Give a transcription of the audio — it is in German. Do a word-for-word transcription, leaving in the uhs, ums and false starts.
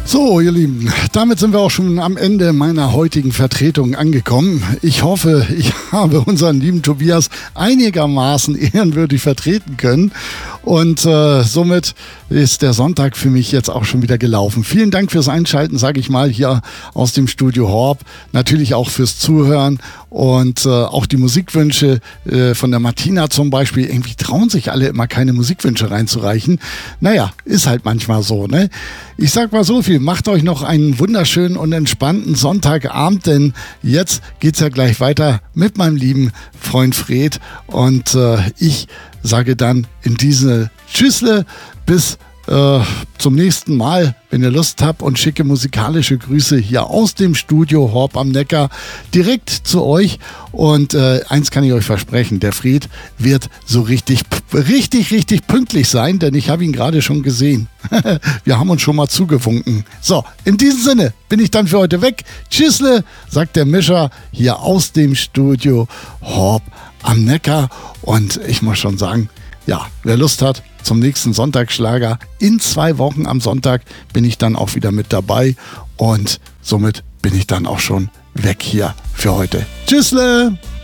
So, ihr Lieben, damit sind wir auch schon am Ende meiner heutigen Vertretung angekommen. Ich hoffe, ich habe unseren lieben Tobias einigermaßen ehrenwürdig vertreten können. Und äh, somit ist der Sonntag für mich jetzt auch schon wieder gelaufen. Vielen Dank fürs Einschalten, sage ich mal, hier aus dem Studio Horb. Natürlich auch fürs Zuhören und äh, auch die Musikwünsche äh, von der Martina zum Beispiel. Irgendwie trauen sich alle immer keine Musikwünsche reinzureichen. Naja, ist halt manchmal so, ne? Ich sag mal so viel, macht euch noch einen wunderschönen und entspannten Sonntagabend, denn jetzt geht's ja gleich weiter mit meinem lieben Freund Fred und äh, ich sage dann in diese Tschüssle bis äh, zum nächsten Mal, wenn ihr Lust habt, und schicke musikalische Grüße hier aus dem Studio Horb am Neckar direkt zu euch. Und äh, eins kann ich euch versprechen, der Fred wird so richtig, richtig, richtig pünktlich sein, denn ich habe ihn gerade schon gesehen. Wir haben uns schon mal zugewunken. So, in diesem Sinne bin ich dann für heute weg. Tschüssle, sagt der Mischer hier aus dem Studio Horb am Neckar. Und ich muss schon sagen, ja, wer Lust hat zum nächsten Sonntagsschlager, in zwei Wochen am Sonntag bin ich dann auch wieder mit dabei und somit bin ich dann auch schon weg hier für heute. Tschüssle!